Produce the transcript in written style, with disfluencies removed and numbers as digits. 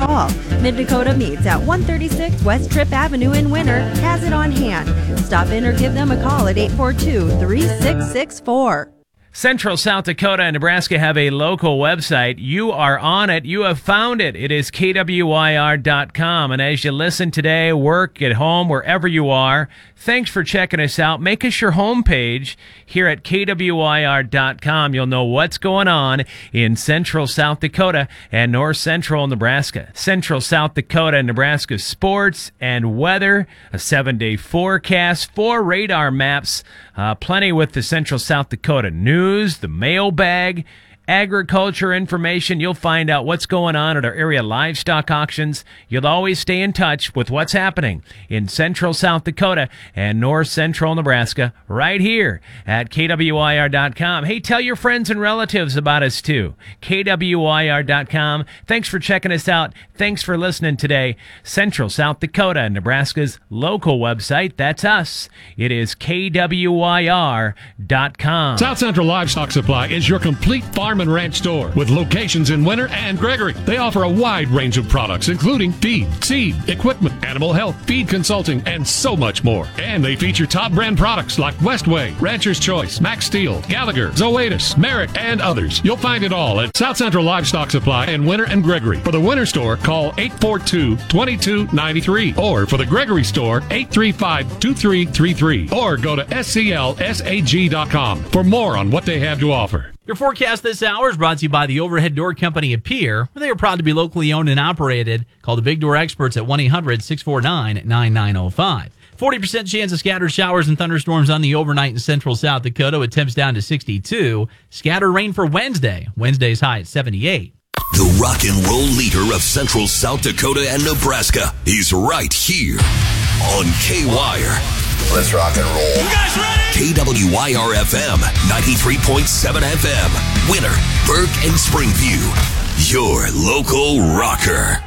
call. Mid-Dakota Meats at 136 West Tripp Avenue in Winter has it on hand. Stop in or give them a call at 842-3664. Central South Dakota and Nebraska have a local website. You are on it. You have found it. It is KWYR.com. And as you listen today, work, at home, wherever you are, thanks for checking us out. Make us your homepage here at KWYR.com. You'll know what's going on in Central South Dakota and North Central Nebraska. Central South Dakota and Nebraska sports and weather, a 7-day forecast, 4 radar maps, plenty with the Central South Dakota news, the mailbag, agriculture information. You'll find out what's going on at our area livestock auctions. You'll always stay in touch with what's happening in Central South Dakota and North Central Nebraska right here at KWYR.com. Hey, tell your friends and relatives about us too. KWYR.com. Thanks for checking us out. Thanks for listening today. Central South Dakota and Nebraska's local website. That's us. It is KWYR.com. South Central Livestock Supply is your complete farm and ranch store with locations in Winter and Gregory. They offer a wide range of products, including feed, seed, equipment, animal health, feed consulting, and so much more. And they feature top brand products like Westway, Rancher's Choice, Max Steel, Gallagher, Zoetis, Merrick, and others. You'll find it all at South Central Livestock Supply in Winter and Gregory. For the Winter store, call 842-2293. Or for the Gregory store, 835-2333. Or go to sclsag.com for more on what they have to offer. Your forecast this hour is brought to you by the Overhead Door Company of Pierre. They are proud to be locally owned and operated. Call the Big Door experts at 1-800-649-9905. 40% chance of scattered showers and thunderstorms on the overnight in Central South Dakota with temps down to 62. Scattered rain for Wednesday. Wednesday's high at 78. The rock and roll leader of Central South Dakota and Nebraska is right here on K-Wire. Let's rock and roll. You guys ready? KWYR FM, 93.7 FM. Winter, Burke, and Springview. Your local rocker.